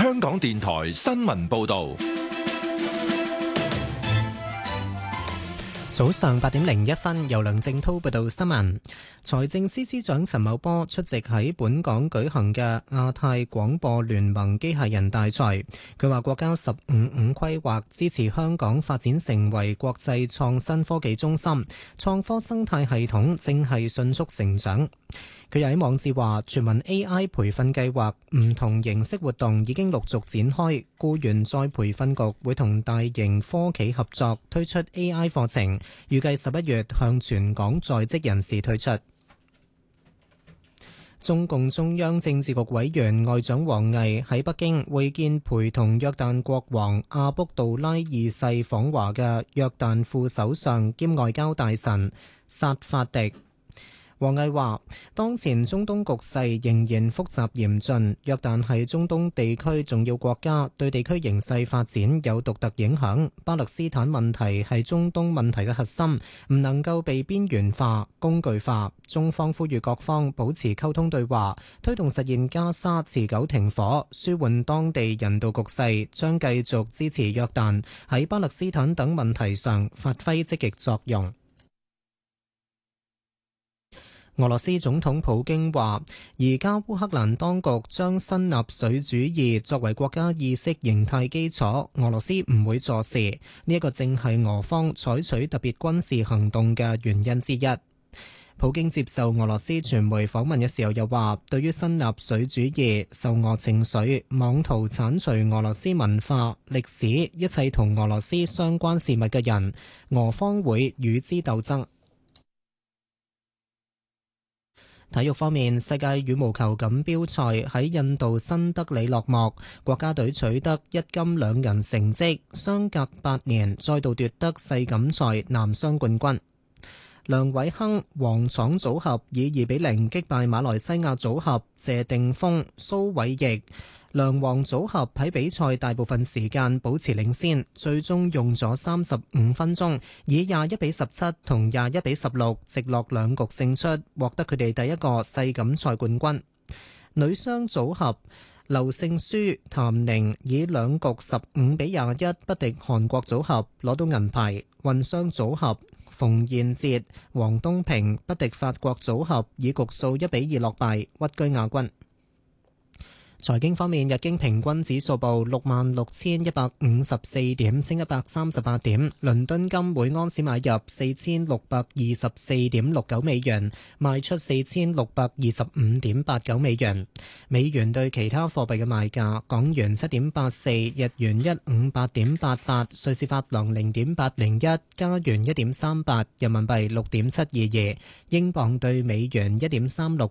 香港電台新聞報道。 早上8:01，由梁正滔報道新聞。財政司司長陳茂波出席喺本港舉行嘅亞太廣播聯盟機械人大賽。佢話國家15+5規劃支持香港發展成為國際創新科技中心，創科生態系統正係迅速成長。佢又喺網誌話，全民 AI 培訓計劃唔同形式活動已經陸續展開，僱員再培訓局會同大型科企合作推出 AI 課程，預計11月向全港在職人士推出。中共中央政治局委員外長王毅喺北京會見陪同約旦國王阿卜杜拉二世訪華嘅約旦副首相兼外交大臣薩法迪。王毅話：當前中東局勢仍然複雜嚴峻，約旦係中東地區重要國家，對地區形勢發展有獨特影響。巴勒斯坦問題係中東問題嘅核心，唔能夠被邊緣化、工具化。中方呼籲各方保持溝通對話，推動實現加沙持久停火，舒緩當地人道局勢，將繼續支持約旦喺巴勒斯坦等問題上發揮積極作用。俄羅斯總統普京話：而家烏克蘭當局將新納粹主義作為國家意識形態基礎，俄羅斯唔會坐視。呢一個正係俄方採取特別軍事行動嘅原因之一。普京接受俄羅斯傳媒訪問嘅時候又話：對於新納粹主義、受俄情緒、妄圖剷除俄羅斯文化、歷史一切同俄羅斯相關事物嘅人，俄方會與之鬥爭。體育方面，世界羽毛球錦標賽喺印度新德里落幕，國家隊取得1金2銀成績，相隔8年再度奪得世錦賽男雙冠軍。梁偉鏗、王昶組合以2-0擊敗馬來西亞組合謝定峰、蘇偉譯。梁王組合喺比賽大部分時間保持領先，最終用咗35分鐘，以21-17同21-16直落2局勝出，獲得佢哋第一個世錦賽冠軍。女雙組合劉聖書、譚寧以2局15-21不敵韓國組合，攞到銀牌。混雙組合馮彥哲、黃東萍不敵法國組合，以局數1-2落敗，屈居亞軍。財經方面，日經平均指數報66,154點，升138點。倫敦金每盎司買入4,624.69美元，賣出4,625.89美元。美元對其他貨幣嘅賣價：港元7.84，日元158.88，瑞士法郎0.801，加元1.38，人民幣6.722，英鎊對美元1.368，